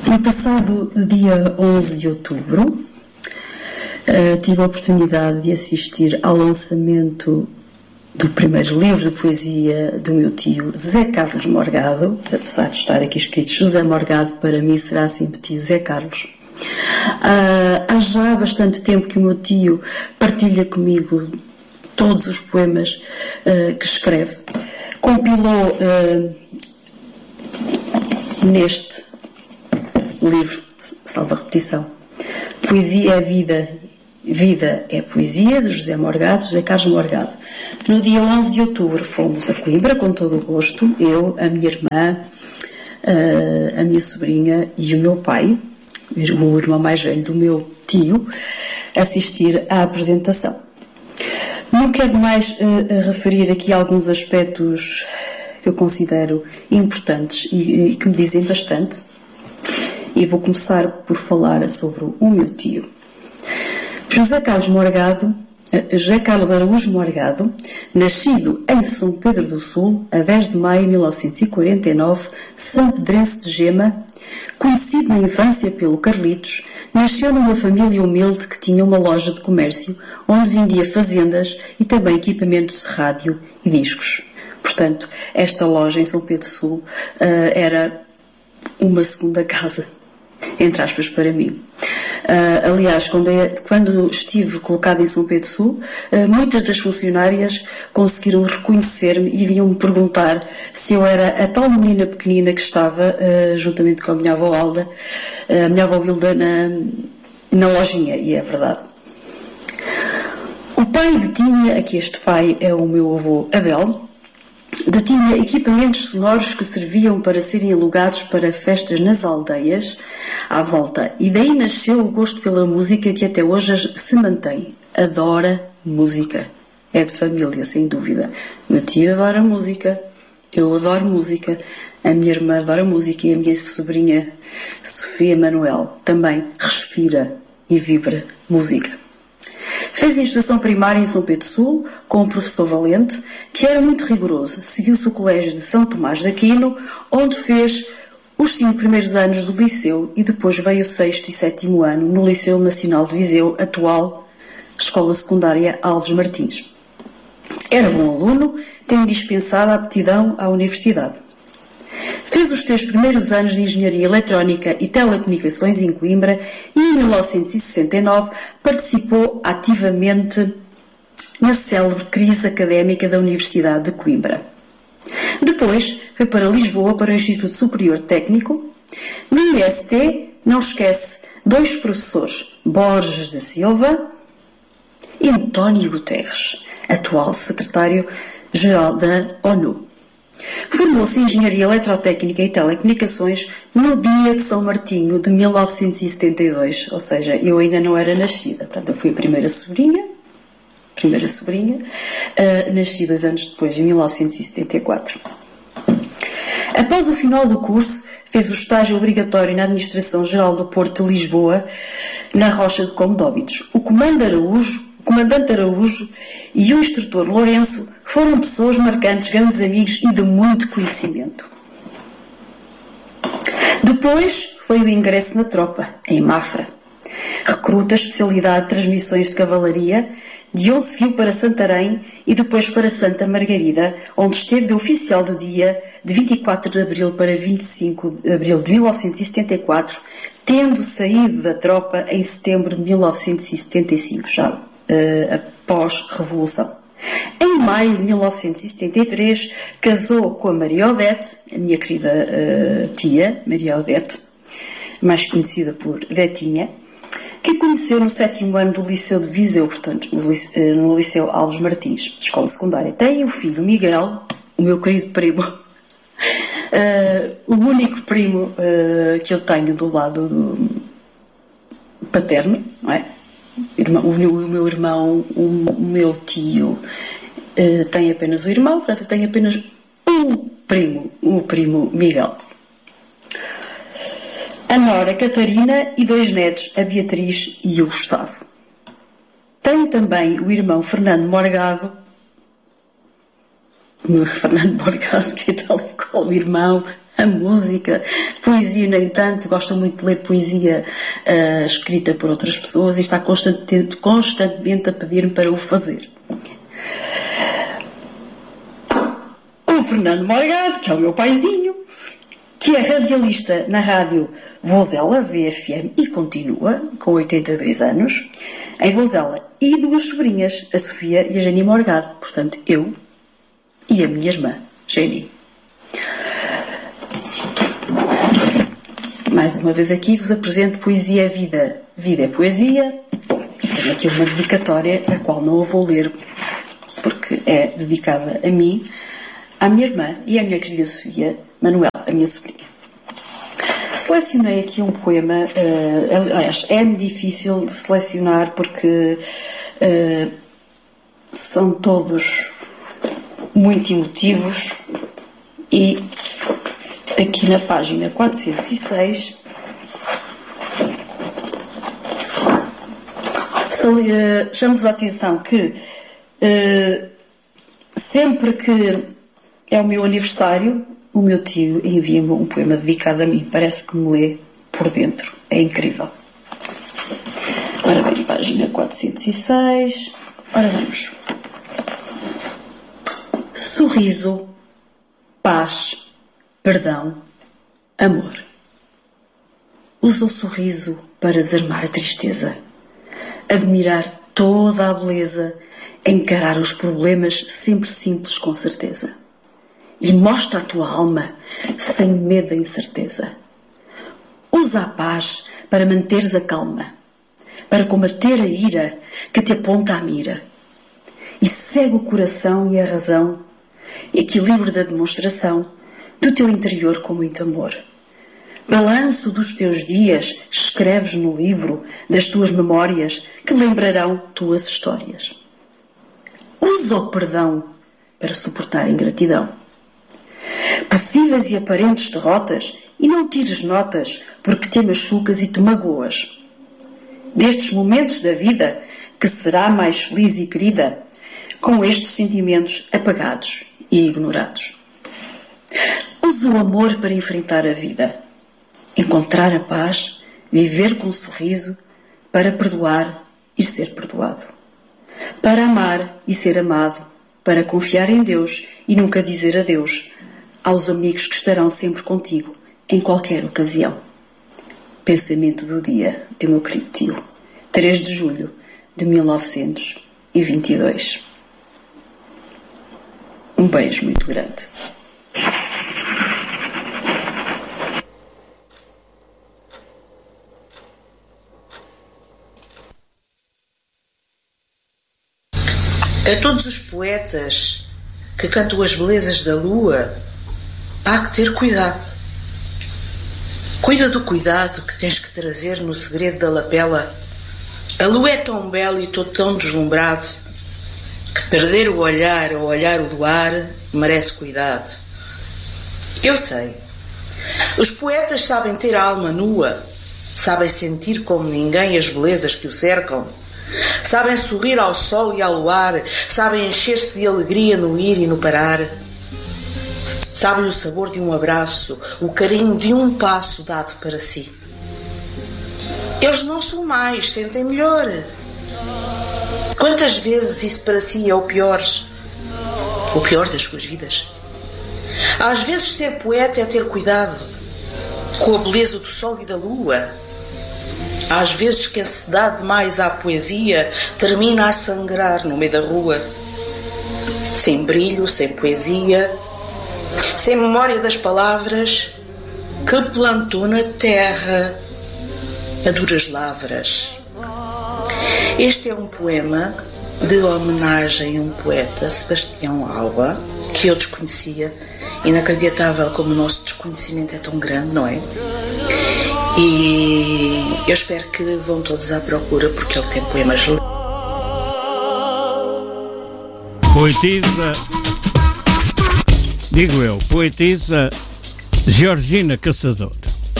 No passado dia 11 de outubro, tive a oportunidade de assistir ao lançamento do primeiro livro de poesia do meu tio Zé Carlos Morgado. Apesar de estar aqui escrito José Morgado, para mim será sempre tio Zé Carlos. Há já bastante tempo que o meu tio partilha comigo todos os poemas que escreve. Compilou neste livro, salvo a repetição, Poesia é Vida, Vida é Poesia, de José Morgado, José Carlos Morgado. No dia 11 de outubro fomos a Coimbra, com todo o gosto, eu, a minha irmã, a minha sobrinha e o meu pai, o irmão mais velho do meu tio, assistir à apresentação. Não quero mais referir aqui alguns aspectos que eu considero importantes e que me dizem bastante. E vou começar por falar sobre o meu tio. José Carlos Araújo Morgado, nascido em São Pedro do Sul, a 10 de maio de 1949, sampedrense de Gema, conhecido na infância pelo Carlitos, nasceu numa família humilde que tinha uma loja de comércio, onde vendia fazendas e também equipamentos de rádio e discos. Portanto, esta loja em São Pedro do Sul era uma segunda casa, entre aspas, para mim. Aliás, quando estive colocada em São Pedro do Sul, muitas das funcionárias conseguiram reconhecer-me e vinham-me perguntar se eu era a tal menina pequenina que estava, juntamente com a minha avó Alda, a minha avó Hilda, na lojinha, e é verdade. O pai detinha, aqui este pai é o meu avô Abel, detinha equipamentos sonoros que serviam para serem alugados para festas nas aldeias à volta, e daí nasceu o gosto pela música que até hoje se mantém. Adora música. É de família, sem dúvida. Meu tio adora música, eu adoro música, a minha irmã adora música e a minha sobrinha Sofia Manuel também respira e vibra música. Fez a instrução primária em São Pedro do Sul, com o professor Valente, que era muito rigoroso. Seguiu-se o colégio de São Tomás de Aquino, onde fez os 5 primeiros anos do liceu e depois veio o 6º e 7º ano no Liceu Nacional de Viseu, atual Escola Secundária Alves Martins. Era bom aluno, tendo dispensado a aptidão à universidade. Fez os 3 primeiros anos de Engenharia Eletrónica e Telecomunicações em Coimbra e, em 1969, participou ativamente na célebre crise académica da Universidade de Coimbra. Depois, foi para Lisboa, para o Instituto Superior Técnico. No IST, não esquece 2 professores, Borges da Silva e António Guterres, atual secretário-geral da ONU. Formou-se em Engenharia Eletrotécnica e Telecomunicações no dia de São Martinho de 1972, ou seja, eu ainda não era nascida, portanto eu fui a primeira sobrinha, nasci 2 anos depois, em 1974. Após o final do curso, fez o estágio obrigatório na Administração Geral do Porto de Lisboa, na Rocha de Condóbitos. O comandante Araújo e o instrutor Lourenço foram pessoas marcantes, grandes amigos e de muito conhecimento. Depois foi o ingresso na tropa, em Mafra. Recruta, especialidade de transmissões de cavalaria, de onde seguiu para Santarém e depois para Santa Margarida, onde esteve de oficial de dia de 24 de abril para 25 de abril de 1974, tendo saído da tropa em setembro de 1975, já após Revolução. Em maio de 1973, casou com a Maria Odete, a minha querida tia, Maria Odete, mais conhecida por Detinha, que conheceu no 7º ano do Liceu de Viseu, portanto, no Liceu Alves Martins, de escola secundária. Tem o filho Miguel, o meu querido primo, o único primo que eu tenho do lado paterno, não é? O meu irmão, o meu tio tem apenas o irmão, portanto eu tenho apenas um primo, o primo Miguel. A Nora Catarina e 2 netos, a Beatriz e o Gustavo. Tenho também o irmão Fernando Morgado, que é tal e qual o irmão, a música, poesia nem tanto, gosta muito de ler poesia escrita por outras pessoas e está constantemente a pedir-me para o fazer. O Fernando Morgado, que é o meu paizinho, que é radialista na rádio Vozela, VFM, e continua, com 82 anos, em Vozela, e duas sobrinhas, a Sofia e a Jenny Morgado, portanto, eu e a minha irmã, Jenny. Mais uma vez aqui vos apresento Poesia é Vida. Vida é Poesia. E tenho aqui uma dedicatória, a qual não a vou ler, porque é dedicada a mim, à minha irmã e à minha querida Sofia Manuela, a minha sobrinha. Selecionei aqui um poema, aliás, é-me difícil de selecionar porque são todos muito emotivos e aqui na página 406 chamo-vos a atenção que sempre que é o meu aniversário, o meu tio envia-me um poema dedicado a mim. Parece que me lê por dentro. É incrível. Ora bem, página 406. Ora vamos. Sorriso, paz, perdão, amor. Usa o sorriso para desarmar a tristeza, admirar toda a beleza, encarar os problemas sempre simples com certeza. E mostra a tua alma sem medo da incerteza. Usa a paz para manteres a calma, para combater a ira que te aponta à mira. E segue o coração e a razão, equilíbrio da demonstração do teu interior com muito amor. Balanço dos teus dias escreves no livro das tuas memórias que lembrarão tuas histórias. Usa o perdão para suportar a ingratidão. Possíveis e aparentes derrotas, e não tires notas porque te machucas e te magoas. Destes momentos da vida, que será mais feliz e querida, com estes sentimentos apagados e ignorados. Usa o amor para enfrentar a vida, encontrar a paz, viver com um sorriso, para perdoar e ser perdoado, para amar e ser amado, para confiar em Deus e nunca dizer adeus aos amigos que estarão sempre contigo, em qualquer ocasião. Pensamento do dia do meu querido tio, 3 de julho de 1922. Um beijo muito grande. A todos os poetas que cantam as belezas da lua, há que ter cuidado. Cuida do cuidado que tens que trazer no segredo da lapela. A lua é tão bela e estou tão deslumbrado que perder o olhar ao olhar o luar merece cuidado. Eu sei. Os poetas sabem ter a alma nua, sabem sentir como ninguém as belezas que o cercam, sabem sorrir ao sol e ao luar, sabem encher-se de alegria no ir e no parar. Sabem o sabor de um abraço, o carinho de um passo dado para si. Eles não são mais, sentem melhor. Quantas vezes isso para si é o pior das suas vidas? Às vezes ser poeta é ter cuidado com a beleza do sol e da lua. Às vezes quem se dá demais à poesia termina a sangrar no meio da rua. Sem brilho, sem poesia, sem memória das palavras que plantou na terra a duras lavras. Este é um poema de homenagem a um poeta, Sebastião Alba, que eu desconhecia. Inacreditável como o nosso desconhecimento é tão grande, não é? E eu espero que vão todos à procura, porque ele tem poemas lindos. Poetisa, digo eu, poetisa Georgina Caçador.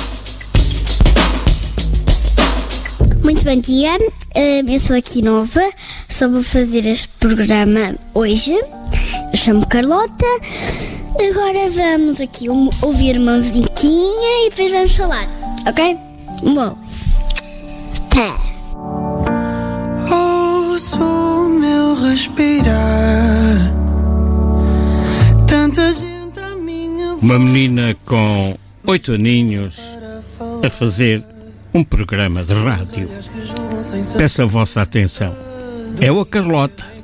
Muito bom dia, eu sou aqui nova, só vou fazer este programa hoje. Eu chamo-me Carlota Agora vamos aqui ouvir uma musiquinha e depois vamos falar, ok? Bom. Ouço o meu respirar. Tanta gente à minha volta. Uma menina com 8 aninhos a fazer um programa de rádio. Peço a vossa atenção. É a Carlota.